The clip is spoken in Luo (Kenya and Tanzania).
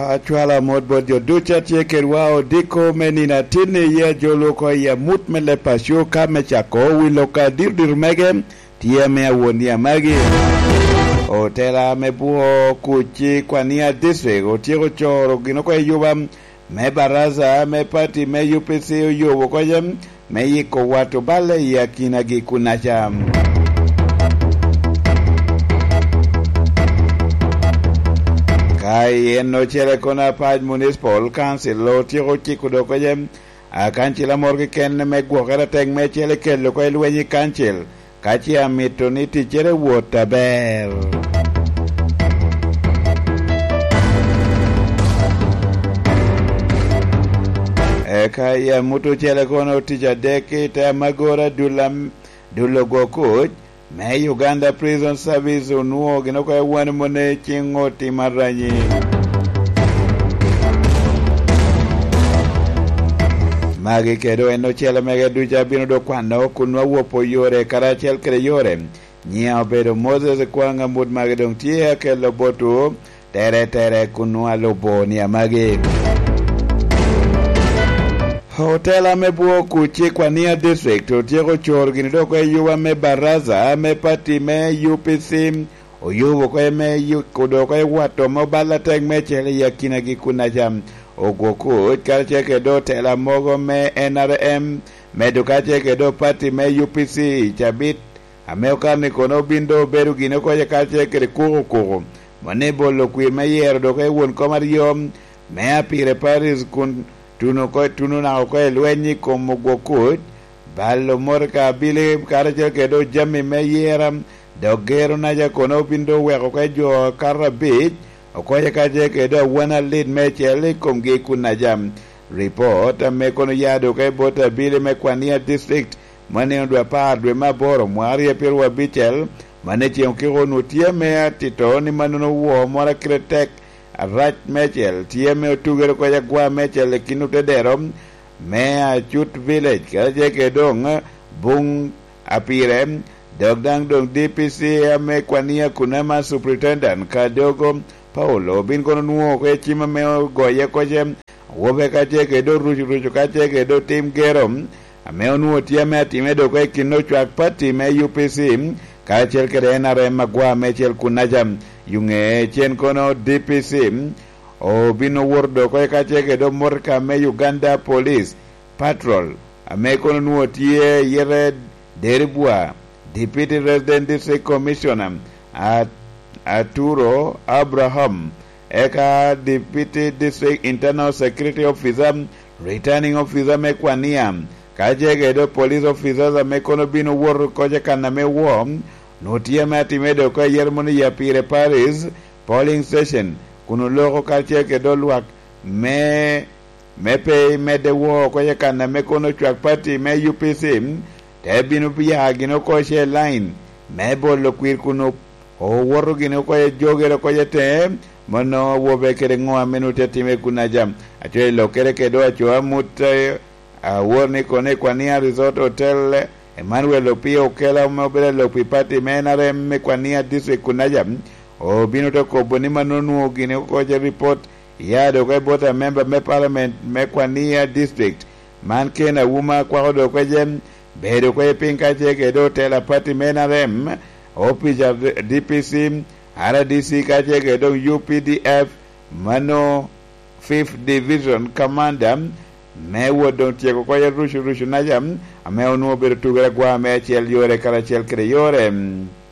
chwala mod bod jo ducha tieke wao diko menina tini ye joloko ya mut mele pasyo kame chako wiloka dirdir mege tia mea wonia magi otela me buho kuchi kwa nia district otiego choro ginoko yuba me baraza me party me UPC yubo kwa me yiko watu bale ya kinagi kunacha kai eno chere kona paj municipal council lo tiego chikudo kwa kanchila morgi ken me gwokera teng me chele kelo kwa ilwenyi kanchil kachi amito niti chere wotaber eka ya mutu chere kono tija deki ta magora dulogo coach me Uganda Prison Service unuo ginoko ya wani mone chingoti maranyi magi kedo eno chela mega duja bino do kwano kunwa wopo yore karachel kere yore nyia bedo Moses kwanga mud magi dong tie ke lobotu tere kunwa lobo ni magi hotel amebuo kuchi kwa nia district otiego chor ginido kwa yuwa me baraza me party me UPC oyubo kwa me yukodo kwa wato mobala tag me chele yakina gikuna jam ogoku kalche kedo tela mogo me NRM me dukache kedo party me UPC chabit ameokani kono bindo beru gine kwa kalche kere kuro manebo lokwi me yer do kwa won komariom me apire Paris kun tuno na ko elwenyi como gokut ballo morka bile karaje kedo jami me yeram dogero na ja kono bindo we ko jo karabit okoye kaje kedo wana lead me chele komge kuna jam report me kono yado ke bota bile me kwania district mane ndo padwe maboro mwari perwa bichel mane chiokiro nutie me tito ni manono wo mora kretek Rach Mechel, TM Otugero kwa Gwa Mechel, Kinutedero, Mea Chut Village, Kaje Kedong, Bung Apirem, Dogdang Dong DPC, Ame Kwania Kunema Superintendent, Kadogo, Paulo, Binkono Nuo, Chima Meo Goya Kojem, Wobe Kaje Kedo, Ruju Kaje Kedo, Team Gerom, Ameo Nuo Tiame, Timedo Kwe Kinochuak Party, Me UPC, Kachel Kerena Magwa Mechel Kunajam, Yunge chen kono DPC o bino wordo ko kache ke do morka me Uganda Police Patrol ame kono nuotie yere deribwa Deputy Resident District Commissioner Arturo Abraham eka Deputy District Internal Security Officer Returning Officer me kwania kache ke do Police Officers ame kono bino wordo ko kana me wo notia mati medo kwa yermoni ya pire Paris polling station kuno logo kalche ke dolwak mepe mede wo kwa yakana mekono chwak party me UPC te binu biya gino ko she line mebo lokwir kuno o woro gino ko jogero ko yete mono wobe kere ngoa menute time kuna jam atwe lokere ke do acho amute a worni kone kwa nia resort hotel Emmanuel Opio Kela mobile lopi party menare me kwania district kunajam o bino to ko bonima nonu gine ko je report ya do ko bota member me parliament me kwania district man kena wuma kwa do ko jem be do ko pinka je ke do tela party menare opija DPC RDC ka je ke do UPDF mano 5th division commander me wodon tieko ko ya rushu najam ame onu beru tugara gwa me chel yore kala chel kre yore